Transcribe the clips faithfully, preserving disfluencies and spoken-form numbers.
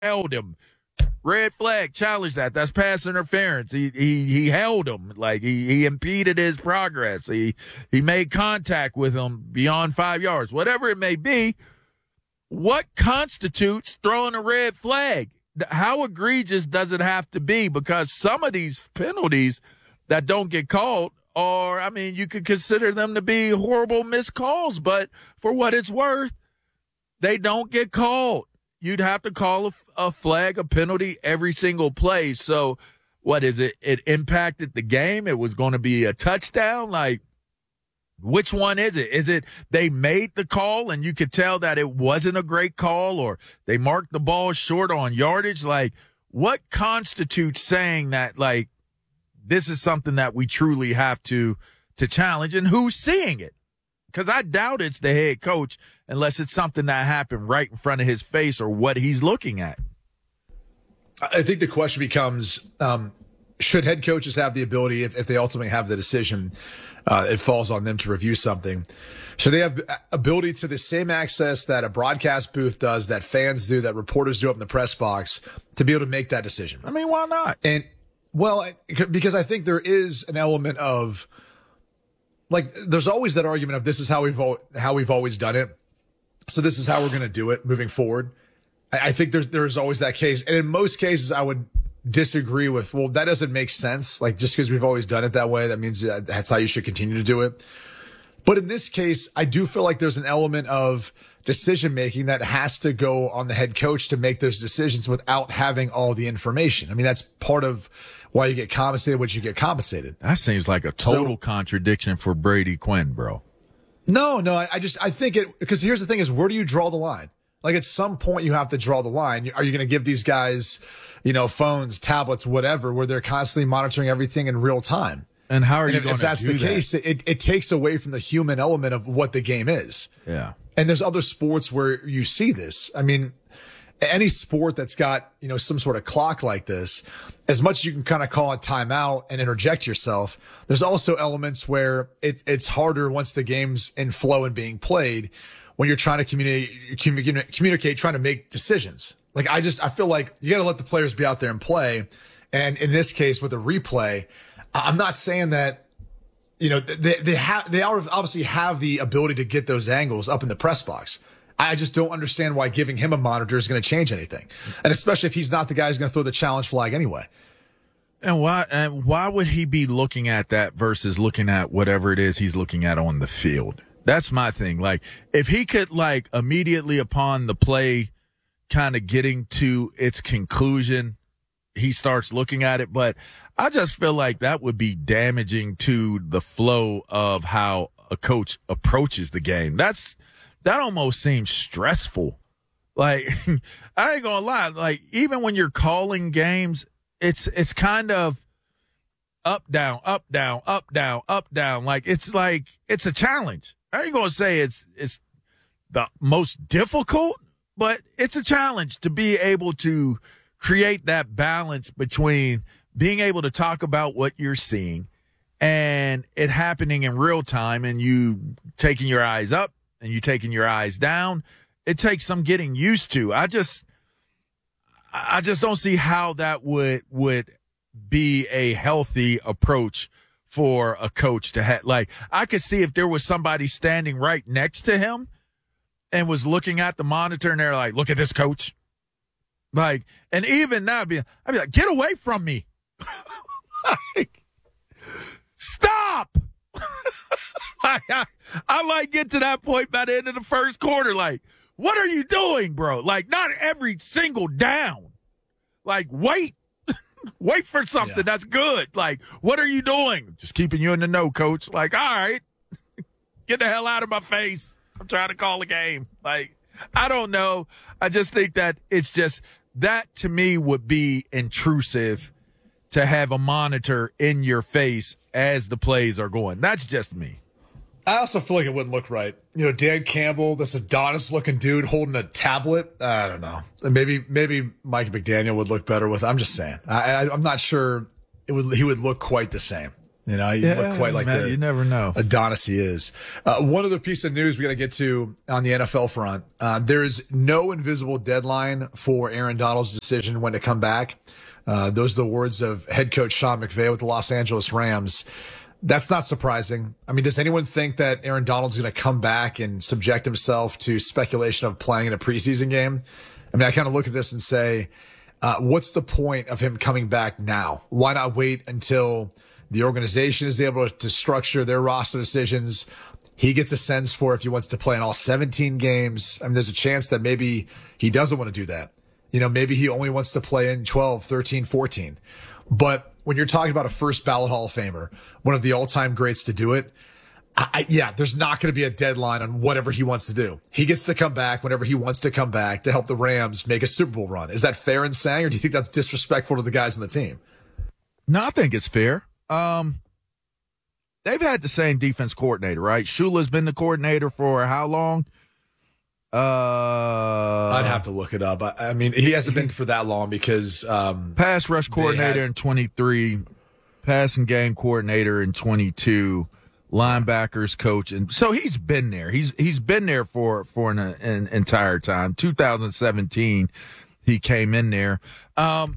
held him. Red flag, challenge that. That's pass interference. He he he held him. Like, he, he impeded his progress. He he made contact with him beyond five yards. Whatever it may be, what constitutes throwing a red flag? How egregious does it have to be? Because some of these penalties that don't get called are, I mean, you could consider them to be horrible missed calls, but for what it's worth, they don't get called. You'd have to call a, a flag, a penalty every single play. So what is it? It impacted the game. It was going to be a touchdown. Like, which one is it? Is it they made the call and you could tell that it wasn't a great call, or they marked the ball short on yardage? Like, what constitutes saying that, like, this is something that we truly have to, to challenge, and who's seeing it? Because I doubt it's the head coach unless it's something that happened right in front of his face or what he's looking at. I think the question becomes, um, should head coaches have the ability, if, if they ultimately have the decision, uh, it falls on them to review something. Should they have ability to the same access that a broadcast booth does, that fans do, that reporters do up in the press box, to be able to make that decision? I mean, why not? And, well, because I think there is an element of, like, there's always that argument of this is how we've how we've always done it, so this is how we're going to do it moving forward. I, I think there's there's always that case, and in most cases, I would disagree with. Well, that doesn't make sense. Like, just because we've always done it that way, that means that that's how you should continue to do it. But in this case, I do feel like there's an element of decision making that has to go on the head coach to make those decisions without having all the information. I mean, that's part of why you get compensated what you get compensated. That seems like a total so, contradiction for Brady Quinn, bro. No, no, I, I just, I think it, because here's the thing is, where do you draw the line? Like, at some point you have to draw the line. Are you going to give these guys, you know, phones, tablets, whatever, where they're constantly monitoring everything in real time? And how are and you if, going if to that's do the case, that? it, it takes away from the human element of what the game is. Yeah. And there's other sports where you see this. I mean, any sport that's got, you know, some sort of clock like this, as much as you can kind of call it timeout and interject yourself, there's also elements where it, it's harder once the game's in flow and being played, when you're trying to communicate, communicate, communicate, trying to make decisions. Like, I just, I feel like you got to let the players be out there and play. And in this case, with a replay, I'm not saying that, you know, they, they have, they obviously have the ability to get those angles up in the press box. I just don't understand why giving him a monitor is going to change anything. And especially if he's not the guy who's going to throw the challenge flag anyway. And why, and why would he be looking at that versus looking at whatever it is he's looking at on the field? That's my thing. Like, if he could, like, immediately upon the play kind of getting to its conclusion, he starts looking at it. But I just feel like that would be damaging to the flow of how a coach approaches the game. That's, that almost seems stressful. Like, I ain't gonna lie. Like, even when you're calling games, it's, it's kind of up, down, up, down, up, down, up, down. Like, it's like, it's a challenge. I ain't gonna say it's, it's the most difficult, but it's a challenge to be able to create that balance between being able to talk about what you're seeing and it happening in real time, and you taking your eyes up and you taking your eyes down. It takes some getting used to. I just, I just don't see how that would, would be a healthy approach for a coach to have. Like, I could see if there was somebody standing right next to him and was looking at the monitor and they're like, look at this, coach. Like, and even now I'd be, I'd be like, get away from me. Like, stop. I, I, I might get to that point by the end of the first quarter. Like, what are you doing, bro? Like, not every single down. Like, wait. Wait for something yeah. that's good. Like, what are you doing? Just keeping you in the know, coach. Like, all right. Get the hell out of my face. I'm trying to call a game. Like, I don't know. I just think that it's just, that to me would be intrusive to have a monitor in your face as the plays are going. That's just me. I also feel like it wouldn't look right. You know, Dan Campbell, this Adonis-looking dude holding a tablet. I don't know. Maybe maybe Mike McDaniel would look better with it. I'm just saying. I, I, I'm not sure it would. He would look quite the same. You know, he Yeah, looked quite like man, the you never know. Adonis he is. Uh, one other piece of news we got to get to on the N F L front. Uh, there's no invisible deadline for Aaron Donald's decision when to come back. Uh, those are the words of head coach Sean McVay with the Los Angeles Rams. That's not surprising. I mean, does anyone think that Aaron Donald's going to come back and subject himself to speculation of playing in a preseason game? I mean, I kind of look at this and say, uh, what's the point of him coming back now? Why not wait until the organization is able to structure their roster decisions? He gets a sense for if he wants to play in all seventeen games. I mean, there's a chance that maybe he doesn't want to do that. You know, maybe he only wants to play in twelve, thirteen, fourteen. But when you're talking about a first ballot Hall of Famer, one of the all-time greats to do it, I, yeah, there's not going to be a deadline on whatever he wants to do. He gets to come back whenever he wants to come back to help the Rams make a Super Bowl run. Is that fair in saying, or do you think that's disrespectful to the guys on the team? No, I think it's fair. Um, they've had the same defense coordinator, right? Shula's been the coordinator for how long? Uh, I'd have to look it up. I, I mean, he hasn't been for that long because um, pass rush coordinator had, in twenty-three, passing game coordinator in twenty-two, linebackers coach, and so he's been there. He's he's been there for for an, an entire time. two thousand seventeen, he came in there. Um,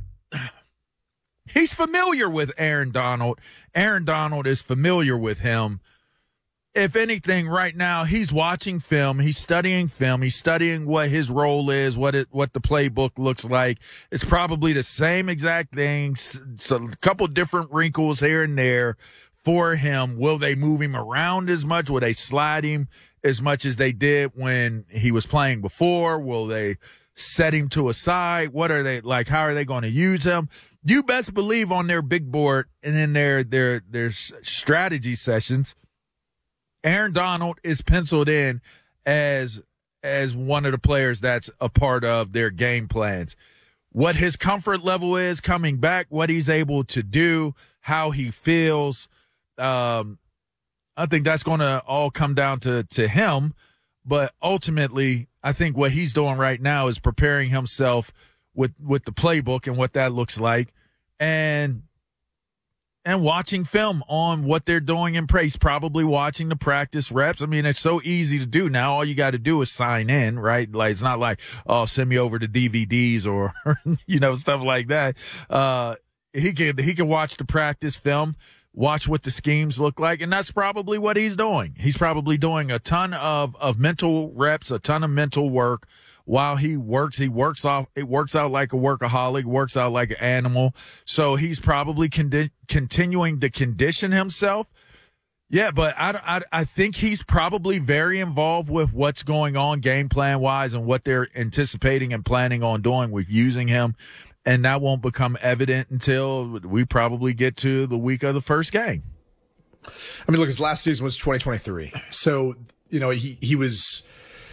he's familiar with Aaron Donald. Aaron Donald is familiar with him. If anything, right now, he's watching film. He's studying film. He's studying what his role is, what it, what the playbook looks like. It's probably the same exact things. So a couple different wrinkles here and there for him. Will they move him around as much? Will they slide him as much as they did when he was playing before? Will they set him to a side? What are they like? How are they going to use him? You best believe on their big board and in their, their, their strategy sessions, Aaron Donald is penciled in as as one of the players that's a part of their game plans. What his comfort level is coming back, what he's able to do, how he feels, um, I think that's going to all come down to, to him. But ultimately, I think what he's doing right now is preparing himself with, with the playbook and what that looks like. And And watching film on what they're doing in praise, probably watching the practice reps. I mean, it's so easy to do now. All you got to do is sign in, right? Like, it's not like, oh, send me over the D V Ds or, you know, stuff like that. Uh, he can, he can watch the practice film, watch what the schemes look like. And that's probably what he's doing. He's probably doing a ton of, of mental reps, a ton of mental work. While he works, he works off, it works out like a workaholic, works out like an animal. So he's probably con- continuing to condition himself. Yeah, but I, I, I think he's probably very involved with what's going on game plan wise and what they're anticipating and planning on doing with using him. And that won't become evident until we probably get to the week of the first game. I mean, look, his last season was twenty twenty-three. So, you know, he, he was,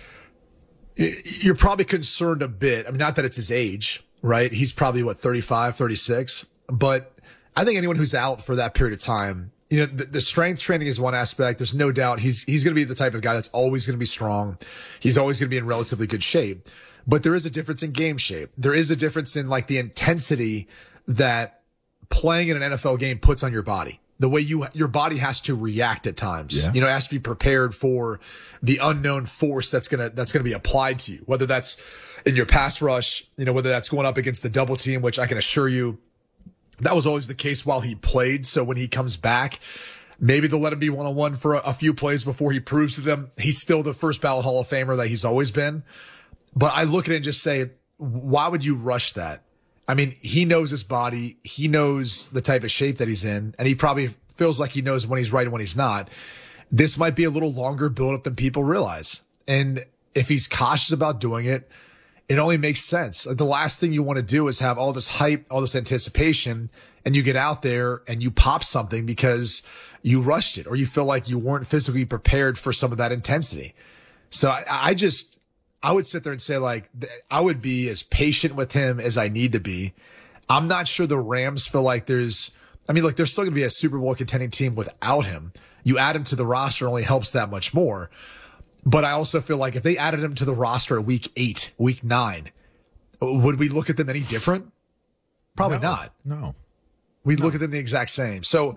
you're probably concerned a bit. I mean, not that it's his age, right? He's probably what, thirty-five, thirty-six, but I think anyone who's out for that period of time, you know, the, the strength training is one aspect. There's no doubt he's, he's going to be the type of guy that's always going to be strong. He's always going to be in relatively good shape, but there is a difference in game shape. There is a difference in like the intensity that playing in an N F L game puts on your body. The way you, your body has to react at times, yeah. You know, it has to be prepared for the unknown force that's going to, that's going to be applied to you, whether that's in your pass rush, you know, whether that's going up against the double team, which I can assure you that was always the case while he played. So when he comes back, maybe they'll let him be one-on-one for a, a few plays before he proves to them he's still the first ballot Hall of Famer that he's always been. But I look at it and just say, why would you rush that? I mean, he knows his body. He knows the type of shape that he's in, and he probably feels like he knows when he's right and when he's not. This might be a little longer build-up than people realize. And if he's cautious about doing it, it only makes sense. The last thing you want to do is have all this hype, all this anticipation, and you get out there and you pop something because you rushed it or you feel like you weren't physically prepared for some of that intensity. So I, I just... I would sit there and say, like, I would be as patient with him as I need to be. I'm not sure the Rams feel like there's, I mean, look, there's still going to be a Super Bowl contending team without him. You add him to the roster only helps that much more. But I also feel like if they added him to the roster at week eight, week nine, would we look at them any different? Probably no, not. No. We'd no. look at them the exact same. So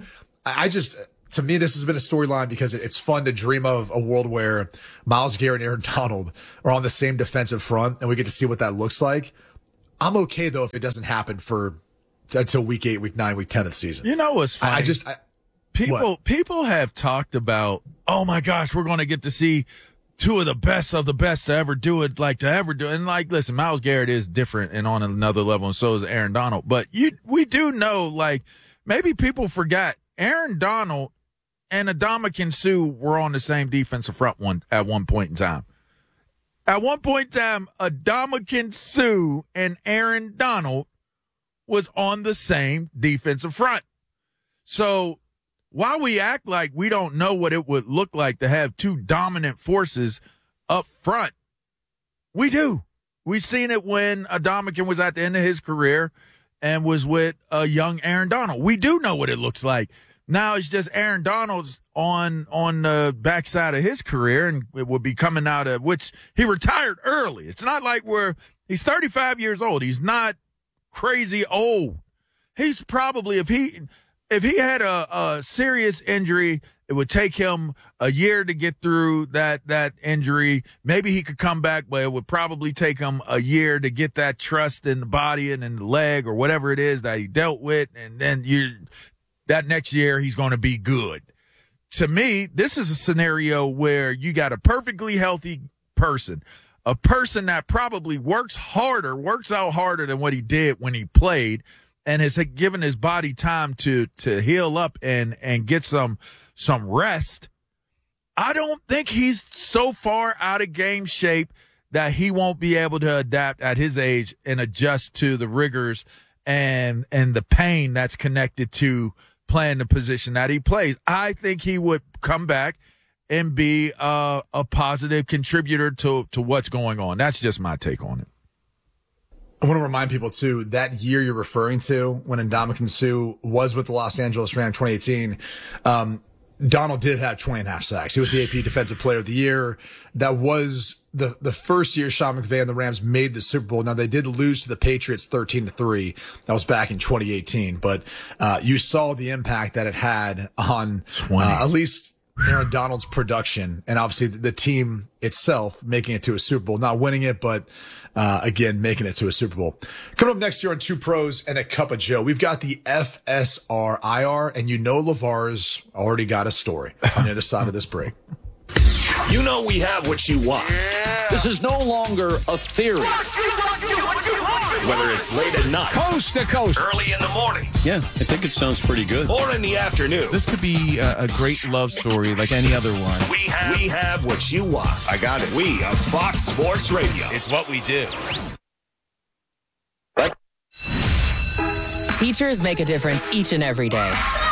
I just, to me, this has been a storyline because it's fun to dream of a world where Myles Garrett and Aaron Donald are on the same defensive front, and we get to see what that looks like. I'm okay, though, if it doesn't happen for until week eight, week nine, week ten of the season. You know what's funny? I, I just, I, people, what? people have talked about, oh my gosh, we're going to get to see two of the best of the best to ever do it, like to ever do it. And like, listen, Myles Garrett is different and on another level, and so is Aaron Donald. But you, we do know, like, maybe people forgot Aaron Donald and Ndamukong Suh were on the same defensive front one at one point in time. At one point in time, Ndamukong Suh and Aaron Donald was on the same defensive front. So while we act like we don't know what it would look like to have two dominant forces up front, we do. We've seen it when Ndamukong was at the end of his career and was with a young Aaron Donald. We do know what it looks like. Now it's just Aaron Donald's on on the backside of his career, and it will be coming out of which he retired early. It's not like we're he's thirty-five years old. He's not crazy old. He's probably if he if he had a, a serious injury, it would take him a year to get through that that injury. Maybe he could come back, but it would probably take him a year to get that trust in the body and in the leg or whatever it is that he dealt with, and then you. That next year he's going to be good. To me, this is a scenario where you got a perfectly healthy person, a person that probably works harder, works out harder than what he did when he played, and has given his body time to to heal up and and get some some rest. I don't think he's so far out of game shape that he won't be able to adapt at his age and adjust to the rigors and and the pain that's connected to playing the position that he plays. I think he would come back and be uh, a positive contributor to, to what's going on. That's just my take on it. I want to remind people, too, that year you're referring to when Ndamukong Suh was with the Los Angeles Rams twenty eighteen, um, Donald did have twenty and a half sacks. He was the A P Defensive Player of the Year. That was the the first year Sean McVay and the Rams made the Super Bowl. Now, they did lose to the Patriots thirteen to three. That was back in twenty eighteen. But uh, you saw the impact that it had on uh, at least Aaron Donald's production and obviously the, the team itself making it to a Super Bowl. Not winning it, but uh, again, making it to a Super Bowl. Coming up next year on Two Pros and a Cup of Joe, we've got the F S R I R, and you know LeVar's already got a story on the other side of this break. You know we have what you want. Yeah. This is no longer a theory. What you, what you, what you want. Whether it's late at night, coast to coast, early in the mornings. Yeah, I think it sounds pretty good. Or in the afternoon. This could be a, a great love story like any other one. We have, we have what you want. I got it. We are Fox Sports Radio. It's what we do. Right. Teachers make a difference each and every day.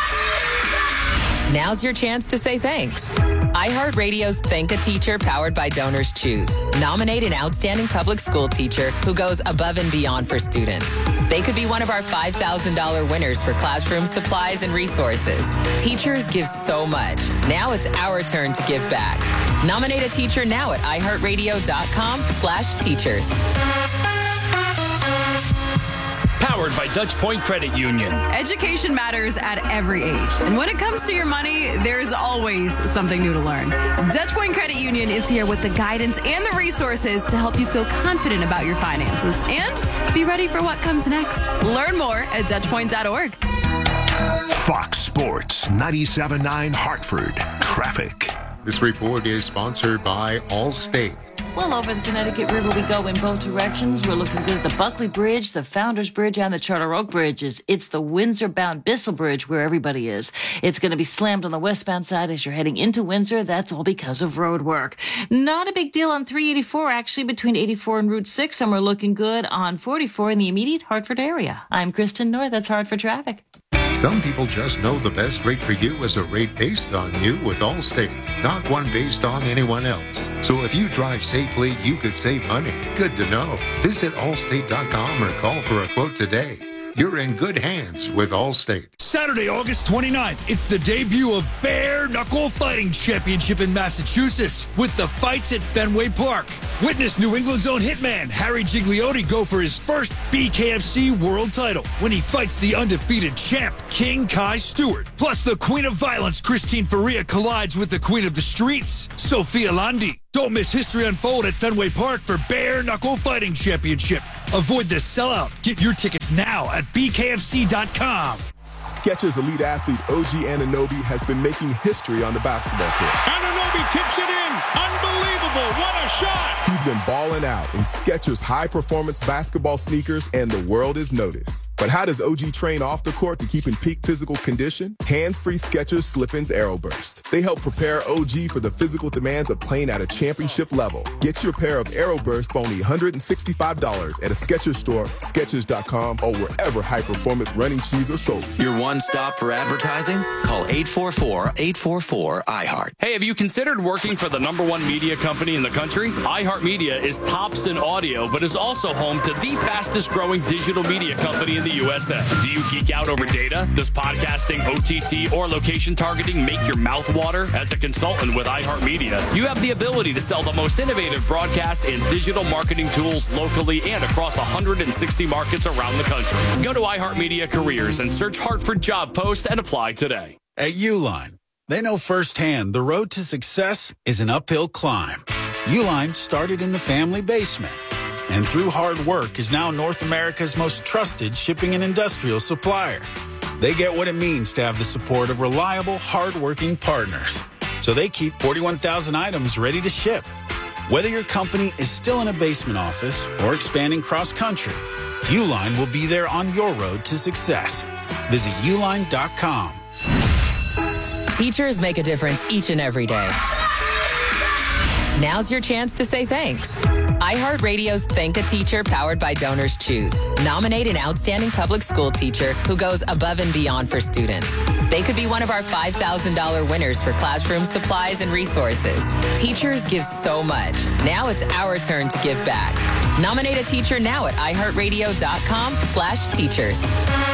Now's your chance to say thanks. iHeartRadio's Thank a Teacher, powered by Donors Choose. Nominate an outstanding public school teacher who goes above and beyond for students. They could be one of our five thousand dollars winners for classroom supplies and resources. Teachers give so much. Now it's our turn to give back. Nominate a teacher now at iHeartRadio.com slash teachers. Powered by Dutch Point Credit Union. Education matters at every age. And when it comes to your money, there's always something new to learn. Dutch Point Credit Union is here with the guidance and the resources to help you feel confident about your finances and be ready for what comes next. Learn more at dutch point dot org. Fox Sports ninety-seven point nine Hartford. Traffic. This report is sponsored by Allstate. Well, over the Connecticut River we go in both directions. We're looking good at the Buckley Bridge, the Founders Bridge, and the Charter Oak Bridges. It's the Windsor-bound Bissell Bridge where everybody is. It's going to be slammed on the westbound side as you're heading into Windsor. That's all because of road work. Not a big deal on three eighty-four, actually, between eighty-four and Route six, and we're looking good on forty-four in the immediate Hartford area. I'm Kristen North. That's Hartford Traffic. Some people just know the best rate for you is a rate based on you with Allstate, not one based on anyone else. So if you drive safely, you could save money. Good to know. Visit allstate dot com or call for a quote today. you're in good hands with Allstate. Saturday, August twenty-ninth, it's the debut of Bare Knuckle Fighting Championship in Massachusetts with the fights at Fenway Park. Witness New England's own hitman, Harry Gigliotti, go for his first B K F C world title when he fights the undefeated champ, King Kai Stewart. Plus, the Queen of Violence, Christine Faria, collides with the Queen of the Streets, Sophia Landi. Don't miss history unfold at Fenway Park for Bare Knuckle Fighting Championship. Avoid the sellout. Get your tickets now at B K F C dot com. Skechers elite athlete O G Anunoby has been making history on the basketball court. Anunoby tips it in. Unbelievable. What a shot. He's been balling out in Skechers high-performance basketball sneakers, and the world is noticed. But how does O G train off the court to keep in peak physical condition? Hands-free Skechers Slip-ins Aeroburst. They help prepare O G for the physical demands of playing at a championship level. Get your pair of Aeroburst for only one hundred sixty-five dollars at a Skechers store, Skechers dot com, or wherever high-performance running shoes are sold. Your one stop for advertising? Call eight four four, eight four four, I heart. Hey, have you considered working for the number one media company in the country? iHeartMedia is tops in audio, but is also home to the fastest growing digital media company in the U S A. Do you geek out over data? Does podcasting, O T T, or location targeting make your mouth water? As a consultant with iHeartMedia, you have the ability to sell the most innovative broadcast and digital marketing tools locally and across one hundred sixty markets around the country. Go to iHeartMedia Careers and search Hartford job post and apply today. At Uline, they know firsthand the road to success is an uphill climb. Uline started in the family basement, and through hard work is now North America's most trusted shipping and industrial supplier. They get what it means to have the support of reliable, hardworking partners. So they keep forty-one thousand items ready to ship. Whether your company is still in a basement office or expanding cross-country, Uline will be there on your road to success. Visit uline dot com. Teachers make a difference each and every day. Now's your chance to say thanks. iHeartRadio's Thank a Teacher, powered by Donors Choose. Nominate an outstanding public school teacher who goes above and beyond for students. They could be one of our five thousand dollars winners for classroom supplies and resources. Teachers give so much. Now it's our turn to give back. Nominate a teacher now at iHeartRadio dot com slash teachers.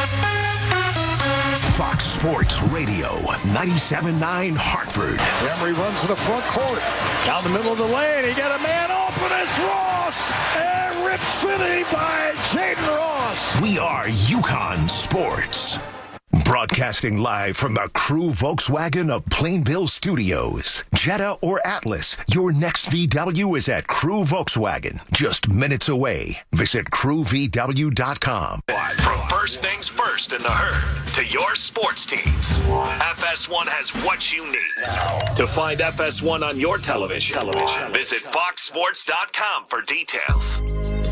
Fox Sports Radio, ninety-seven point nine Hartford. Emery runs to the front court. Down the middle of the lane. He got a man open. It's Ross. And Rip City by Jaden Ross. We are UConn Sports. Broadcasting live from the Crew Volkswagen of Plainville Studios. Jetta or Atlas, your next V W is at Crew Volkswagen. Just minutes away. Visit crew v w dot com. From first things first in the herd to your sports teams, F S one has what you need. To find F S one on your television, television. visit fox sports dot com for details.